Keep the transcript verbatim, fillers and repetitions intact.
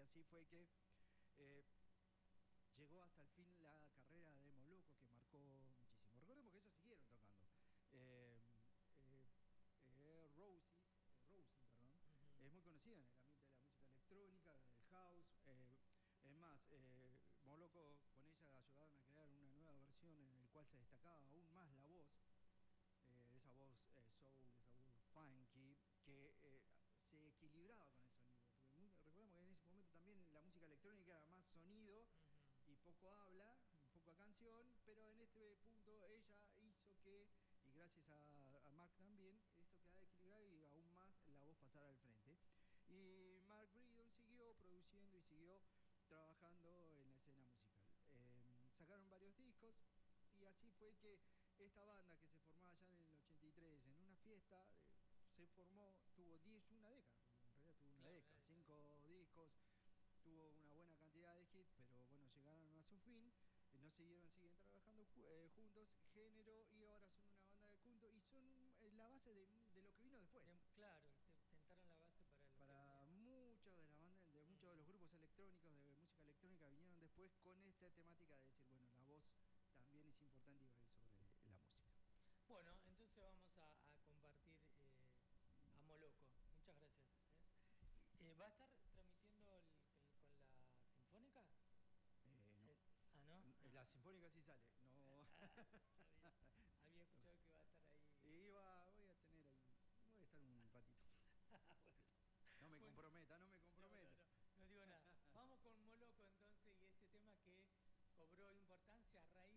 así fue que eh, llegó hasta el fin la carrera de Moloco, que marcó muchísimo. Recordemos que ellos siguieron tocando. Eh, eh, eh, Roses, eh, Rosie, perdón, Ujú. es muy conocida en el ambiente de la música electrónica, del house. Eh, es más, eh, Moloco con ella ayudaron a crear una nueva versión en la cual se destacaba aún más la voz, eh, esa voz eh, soul, esa voz funky, que eh, se equilibraba con el sonido. Porque muy, recordemos que en ese momento también la música electrónica era más sonido Ujú. y poco habla, poca canción, pero en este punto ella hizo que, y gracias a, a Mark también, hizo que equilibrara y aún más la voz pasara al frente. Y Mark Bridon siguió produciendo y siguió trabajando en la escena musical. Eh, sacaron varios discos y así fue que esta banda que se formaba ya en el ochenta y tres en una fiesta, eh, se formó, tuvo diez, una década, en realidad tuvo una Claro, una década, década. cinco discos, tuvo una buena cantidad de hits, pero bueno, llegaron a su fin, eh, no siguieron, siguen trabajando ju eh, juntos, género, y ahora son una banda de culto y son eh, la base de, de lo que vino después. De- claro, se sentaron la base para lo que Para venía. muchos de la banda, de muchos de los Ujú. grupos electrónicos, de música electrónica, vinieron después con esta temática de decir, bueno, la voz también es importante y va a ir sobre la música. Bueno, entonces vamos a, a compartir eh, a Moloco. Muchas gracias. ¿eh? Eh, ¿Va a estar transmitiendo el- el- con la Sinfónica? Eh, no. Eh, ah, ¿no? En la Sinfónica sí sale, no. Ah, está bien. Había escuchado que va a estar ahí. Iba, voy a tener ahí, voy a estar un ratito. Bueno, No me bueno, comprometa, no me no, no, comprometa. no, no digo nada. Vamos con Moloco entonces y este tema que cobró importancia a raíz